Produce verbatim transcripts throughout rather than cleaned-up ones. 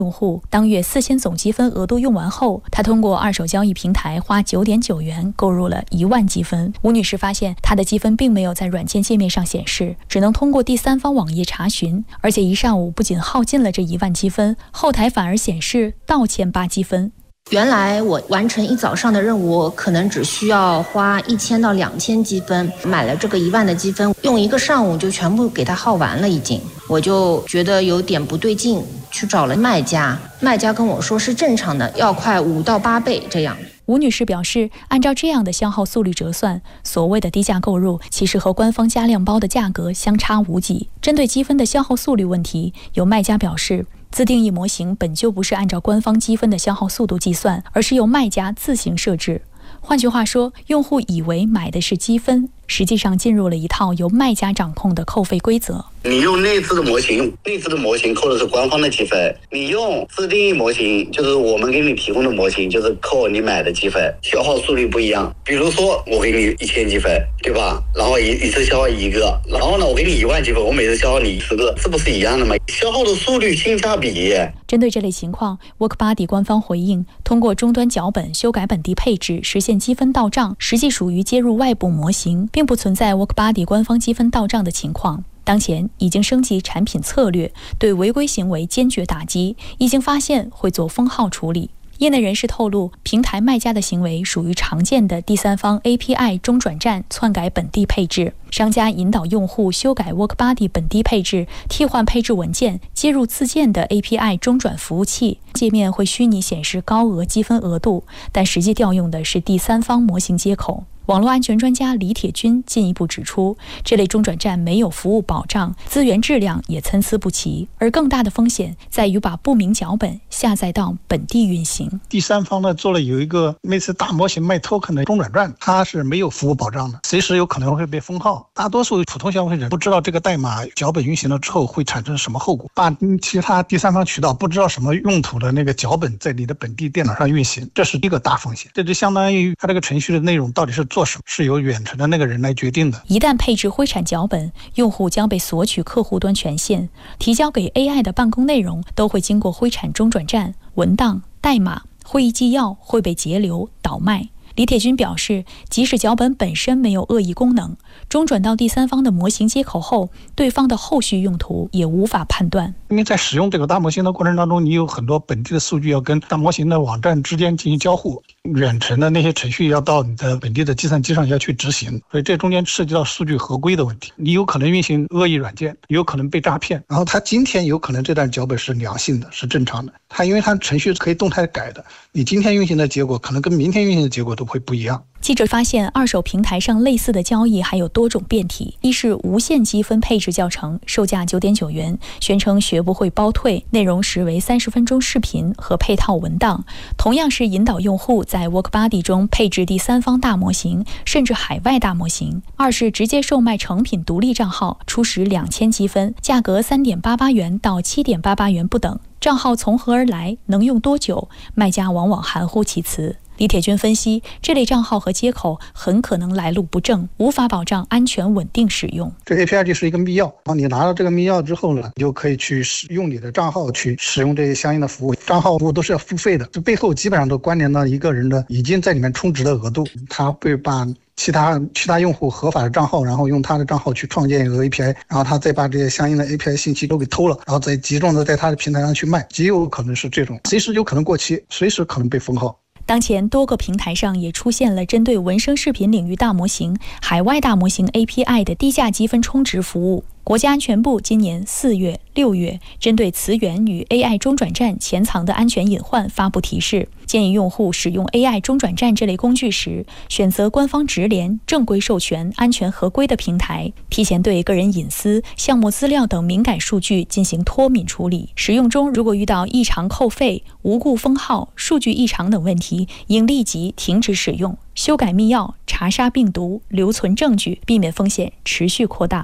用户当月四千总积分额度用完后，他通过二手交易平台花 九点九元购入了一万积分。吴女士发现她的积分并没有在软件界面上显示，只能通过第三方网页查询，而且一上午不仅耗尽了这一万积分，后台反而显示倒欠八积分。 原来我完成一早上的任务，可能只需要花一千到两千积分，买了这个一万的积分，用一个上午就全部给它耗完了已经。我就觉得有点不对劲，去找了卖家，卖家跟我说是正常的，要快五到八倍这样。 吴女士表示，按照这样的消耗速率折算，所谓的低价购入其实和官方加量包的价格相差无几。针对积分的消耗速率问题，有卖家表示，自定义模型本就不是按照官方积分的消耗速度计算，而是由卖家自行设置。换句话说，用户以为买的是积分，实际上进入了一套由卖家掌控的扣费规则。 你用内置的模型，内置的模型扣的是官方的积分，你用自定义模型，就是我们给你提供的模型，就是扣你买的积分，消耗速率不一样。比如说我给你一千积分，对吧？然后一一次消耗一个，然后呢我给你一万积分，我每次消耗你十个，这不是一样的吗？消耗的速率性价比。 针对这类情况， WorkBuddy 官方回应，通过终端脚本修改本地配置，实现积分到账，实际属于接入外部模型，并不存在 WorkBuddy 官方积分到账的情况。当前已经升级产品策略，对违规行为坚决打击，一经发现会做封号处理。业内人士透露，平台卖家的行为属于常见的第三方 A P I 中转站篡改本地配置，商家引导用户修改 WorkBuddy 本地配置，替换配置文件，接入自建的 A P I 中转服务器，界面会虚拟显示高额积分额度，但实际调用的是第三方模型接口。网络安全专家李铁军进一步指出，这类中转站没有服务保障，资源质量也参差不齐，而更大的风险在于把不明脚本下载到本地运行。 第三方呢做了有一个类似大模型卖 token 的中转站，它是没有服务保障的，随时有可能会被封号。大多数普通消费者不知道这个代码脚本运行了之后会产生什么后果，把其他第三方渠道不知道什么用途的那个脚本在你的本地电脑上运行，这是一个大风险。这就相当于它这个程序的内容到底是做什么，是由远程的那个人来决定的。 一旦配置灰产脚本，用户将被索取客户端权限，提交给 A I 的办公内容都会经过灰产中转站，文档、代码、会议纪要会被截流倒卖。李铁军表示，即使脚本本身没有恶意功能，中转到第三方的模型接口后，对方的后续用途也无法判断。 因为在使用这个大模型的过程当中，你有很多本地的数据要跟大模型的网站之间进行交互，远程的那些程序要到你的本地的计算机上要去执行，所以这中间涉及到数据合规的问题。你有可能运行恶意软件，有可能被诈骗，然后它今天有可能这段脚本是良性的，是正常的，它因为它程序可以动态改的，你今天运行的结果可能跟明天运行的结果都会不一样。 记者发现，二手平台上类似的交易还有多种变体。一是无限积分配置教程，售价 九点九元，宣称学不会包退，内容实为三十分钟视频和配套文档。同样是引导用户在 WorkBuddy 中配置第三方大模型，甚至海外大模型。二是直接售卖成品独立账号，初始两千积分，价格 三点八八元到七点八八元不等。账号从何而来，能用多久，卖家往往含糊其辞。李铁军分析，这类账号和接口很可能来路不正，无法保障安全稳定使用。 这 A P I 就是一个密钥，然后你拿到这个密钥之后呢，你就可以去使用你的账号去使用这些相应的服务。账号服务都是要付费的，这背后基本上都关联到一个人的已经在里面充值的额度，他会把其他其他用户合法的账号，然后用他的账号去创建一个 A P I， 然后他再把这些相应的 A P I 信息都给偷了，然后再集中的在他的平台上去卖，极有可能是这种，随时有可能过期，随时可能被封号。 当前多个平台上也出现了针对文生视频领域大模型、海外大模型 A P I 的低价积分充值服务。国家安全部今年四月、六月针对词源与 A I 中转站潜藏的安全隐患发布提示，建议用户使用 A I 中转站这类工具时，选择官方直联、正规授权、安全合规的平台，提前对个人隐私、项目资料等敏感数据进行脱敏处理。使用中如果遇到异常扣费、无故封号、数据异常等问题，应立即停止使用，修改密钥，查杀病毒，留存证据，避免风险持续扩大。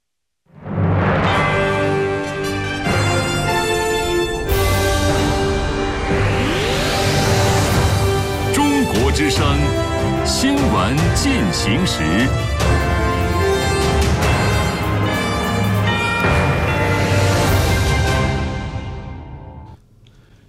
之声新闻进行时，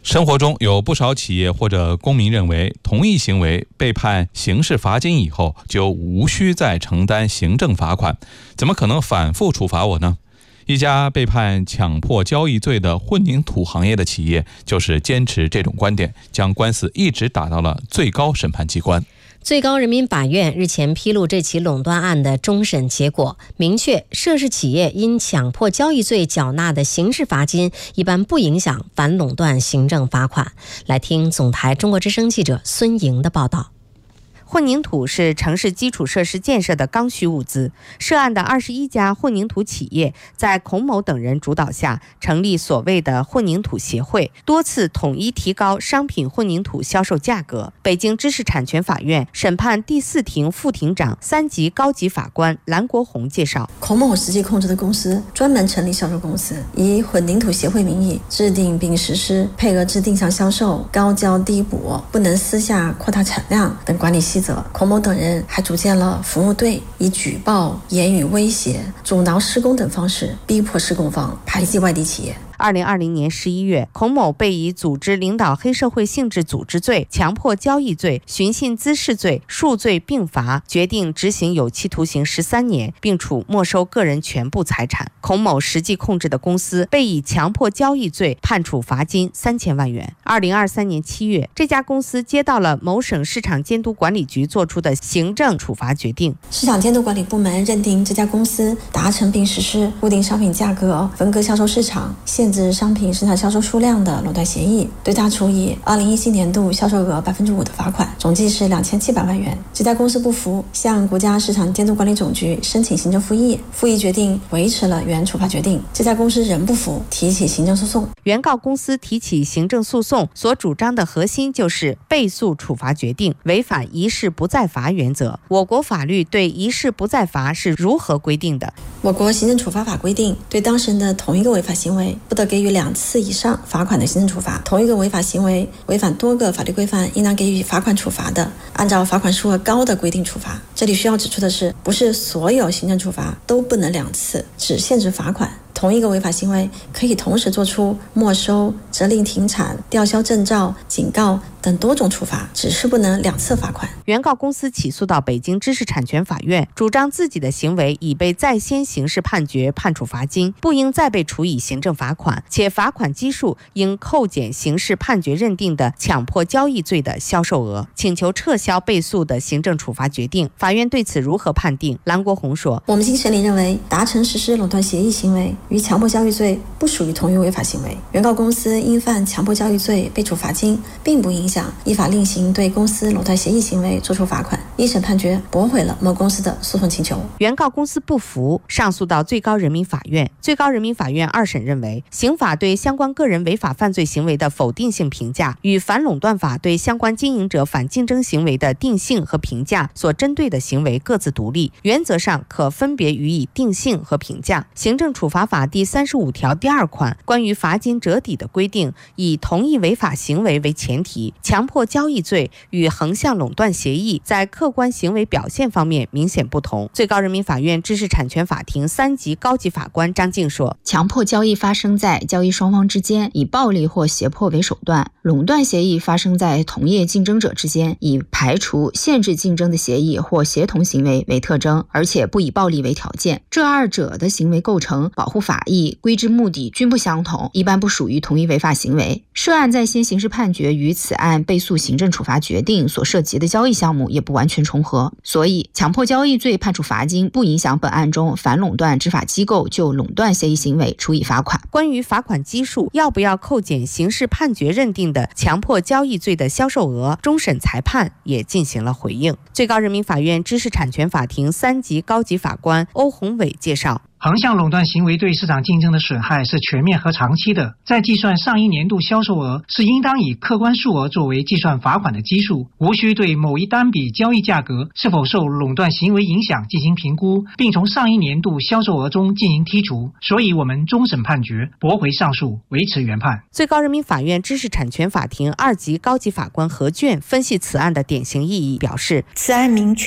生活中有不少企业或者公民认为，同一行为被判刑事罚金以后，就无需再承担行政罚款，怎么可能反复处罚我呢？一家被判强迫交易罪的混凝土行业的企业，就是坚持这种观点，将官司一直打到了最高审判机关。 最高人民法院日前披露这起垄断案的终审结果，明确涉事企业因强迫交易罪缴纳的刑事罚金一般不影响反垄断行政罚款。来听总台中国之声记者孙莹的报道。混凝土是城市基础设施建设的刚需物资。涉案的二十一家混凝土企业在孔某等人主导下成立所谓的混凝土协会，多次统一提高商品混凝土销售价格。北京知识产权法院审判第四庭副庭长、三级高级法官蓝国红介绍， 孔某实际控制的公司专门成立销售公司，以混凝土协会名义制定并实施配额制定向销售、高交低补、不能私下扩大产量等管理细则。孔某等人还组建了服务队，以举报、言语威胁、阻挠施工等方式逼迫施工方排挤外地企业。 二零二零年十一月，孔某被以组织领导黑社会性质组织罪、强迫交易罪、寻衅滋事罪数罪并罚，决定执行有期徒刑十三年，并处没收个人全部财产。孔某实际控制的公司被以强迫交易罪判处罚金三千万元。二零二三年七月，这家公司接到了某省市场监督管理局作出的行政处罚决定。 市场监督管理部门认定这家公司达成并实施固定商品价格、分割销售市场、限制商品生产销售数量的垄断协议，对他处以二零一七年度销售额百分之五的罚款，总计是两千七百万元。这家公司不服，向国家市场监督管理总局申请行政复议，复议决定维持了原处罚决定。这家公司仍不服，提起行政诉讼。 原告公司提起行政诉讼所主张的核心就是被诉处罚决定违反一事不再罚原则。我国法律对一事不再罚是如何规定的？ 我国行政处罚法规定，对当事人的同一个违法行为不得给予两次以上罚款的行政处罚，同一个违法行为违反多个法律规范应当给予罚款处罚的，按照罚款数额高的规定处罚。这里需要指出的是，不是所有行政处罚都不能两次，只限制罚款。同一个违法行为可以同时作出没收、责令停产、吊销证照、警告等多种处罚，只是不能两次罚款。 原告公司起诉到北京知识产权法院，主张自己的行为已被在先刑事判决判处罚金，不应再被处以行政罚款，且罚款基数应扣减刑事判决认定的强迫交易罪的销售额，请求撤销被诉的行政处罚决定。法院对此如何判定？蓝国红说， 我们经审理认为，达成实施垄断协议行为与强迫交易罪不属于同一违法行为，原告公司因犯强迫交易罪被处罚金，并不影响依法另行对公司垄断协议行为作出罚款。一审判决驳回了某公司的诉讼请求。 原告公司不服，上诉到最高人民法院。最高人民法院二审认为，刑法对相关个人违法犯罪行为的否定性评价与反垄断法对相关经营者反竞争行为的定性和评价所针对的行为各自独立，原则上可分别予以定性和评价。行政处罚法第三十五条第二款关于罚金折抵的规定，以同一违法行为为前提，强迫交易罪与横向垄断协议在客观行为表现方面明显不同。最高人民法院知识产权法庭三级高级法官张静说， 强迫交易发生在交易双方之间，以暴力或胁迫为手段；垄断协议发生在同业竞争者之间，以排除、限制竞争的协议或协同行为为特征，而且不以暴力为条件。这二者的行为构成、保护法益、规制目的均不相同，一般不属于同一违法行为。涉案在先刑事判决与此案被诉行政处罚决定所涉及的交易项目也不完全重合，所以强迫交易罪判处罚金不影响本案中反垄断执法机构就垄断协议行为处以罚款。 关于罚款基数要不要扣减刑事判决认定的强迫交易罪的销售额，终审裁判也进行了回应。最高人民法院知识产权法庭三级高级法官欧宏伟介绍， 横向垄断行为对市场竞争的损害是全面和长期的，在计算上一年度销售额是应当以客观数额作为计算罚款的基数，无需对某一单笔交易价格是否受垄断行为影响进行评估，并从上一年度销售额中进行剔除。所以我们终审判决驳回上诉，维持原判。 最高人民法院知识产权法庭二级高级法官何卷分析此案的典型意义，表示， 此案明确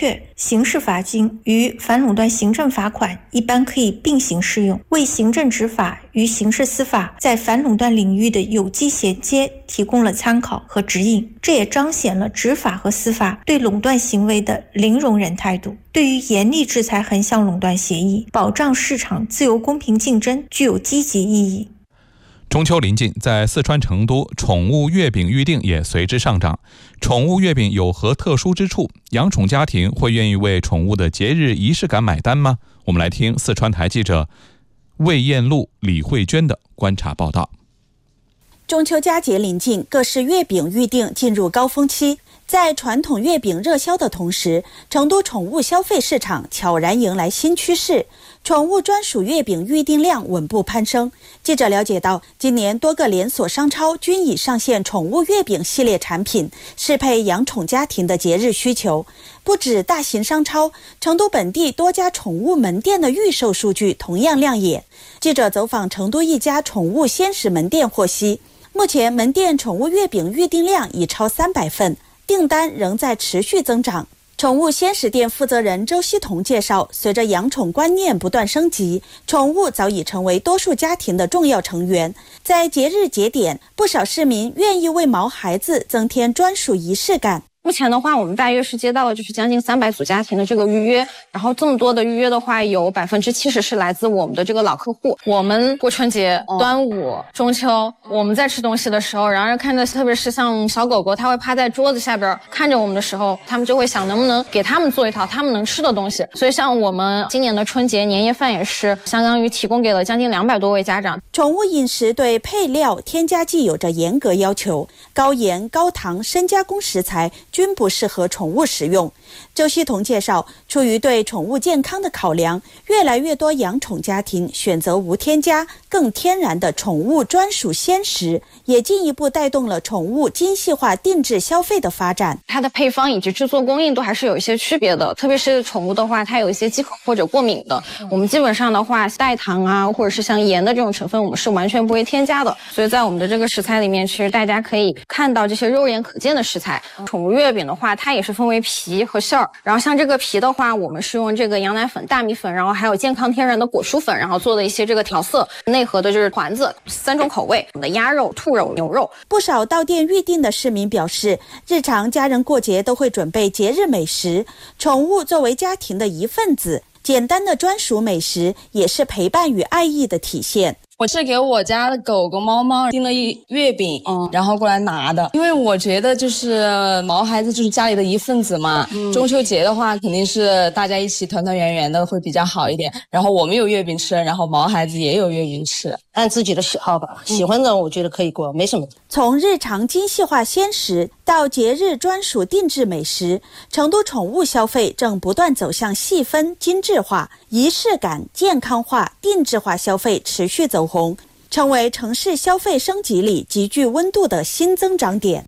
刑事罚金与反垄断行政罚款一般可以并行适用，为行政执法与刑事司法在反垄断领域的有机衔接提供了参考和指引。这也彰显了执法和司法对垄断行为的零容忍态度，对于严厉制裁横向垄断协议、保障市场自由公平竞争具有积极意义。 中秋临近，在四川成都，宠物月饼预订也随之上涨。宠物月饼有何特殊之处？养宠家庭会愿意为宠物的节日仪式感买单吗？我们来听四川台记者魏艳露、李慧娟的观察报道。 中秋佳节临近，各式月饼预订进入高峰期。在传统月饼热销的同时，成都宠物消费市场悄然迎来新趋势，宠物专属月饼预订量稳步攀升。记者了解到，今年多个连锁商超均已上线宠物月饼系列产品，适配养宠家庭的节日需求。不止大型商超，成都本地多家宠物门店的预售数据同样亮眼。记者走访成都一家宠物鲜食门店获悉，目前门店宠物月饼预订量已超三百份，订单仍在持续增长。宠物鲜食店负责人周希彤介绍，随着养宠观念不断升级，宠物早已成为多数家庭的重要成员。在节日节点，不少市民愿意为毛孩子增添专属仪式感。 目前的话，我们大约是接到了就是将近三百组家庭的这个预约，然后这么多的预约的话，有百分之七十是来自我们的这个老客户。我们过春节、端午、中秋，我们在吃东西的时候，然后看着特别是像小狗狗，它会趴在桌子下边看着我们的时候，他们就会想能不能给他们做一套他们能吃的东西。所以像我们今年的春节年夜饭也是相当于提供给了将近两百多位家长。 宠物饮食对配料、添加剂有着严格要求，高盐、高糖、深加工食材均不适合宠物食用。周希彤介绍，出于对宠物健康的考量，越来越多养宠家庭选择无添加、更天然的宠物专属鲜食，也进一步带动了宠物精细化定制消费的发展。 它的配方以及制作工艺都还是有一些区别的，特别是宠物的话，它有一些饥渴或者过敏的，我们基本上的话，代糖啊，或者是像盐的这种成分，我们是完全不会添加的。所以在我们的这个食材里面，其实大家可以看到这些肉眼可见的食材。宠物月饼的话，它也是分为皮和馅儿。然后像这个皮的话，我们是用这个羊奶粉、大米粉，然后还有健康天然的果蔬粉，然后做的一些这个调色。内核的就是团子，三种口味，我们的鸭肉、兔肉、牛肉。 不少到店预订的市民表示，日常家人过节都会准备节日美食，宠物作为家庭的一份子，简单的专属美食也是陪伴与爱意的体现。 我是给我家的狗狗、猫猫订了一月饼，嗯，然后过来拿的。因为我觉得就是毛孩子就是家里的一份子嘛，嗯、中秋节的话肯定是大家一起团团圆圆的会比较好一点。然后我们有月饼吃，然后毛孩子也有月饼吃， 按自己的喜好吧，喜欢的我觉得可以过，没什么。 从日常精细化鲜食到节日专属定制美食，成都宠物消费正不断走向细分、精致化、仪式感、健康化、定制化消费持续走红，成为城市消费升级里极具温度的新增长点。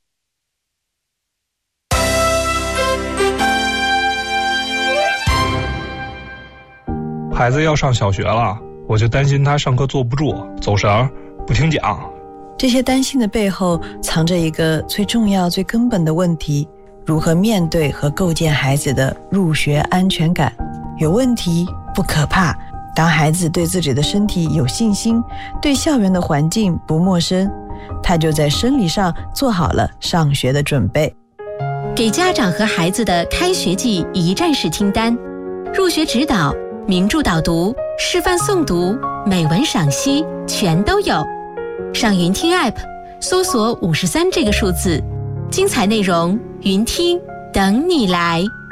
孩子要上小学了，我就担心他上课坐不住、走神、不听讲。 这些担心的背后藏着一个最重要、最根本的问题：如何面对和构建孩子的入学安全感。有问题不可怕，当孩子对自己的身体有信心，对校园的环境不陌生，他就在生理上做好了上学的准备。 给家长和孩子的开学季一站式听单，入学指导、名著导读、示范诵读、美文赏析全都有。上云听 App 搜索五十三这个数字，精彩内容云听等你来。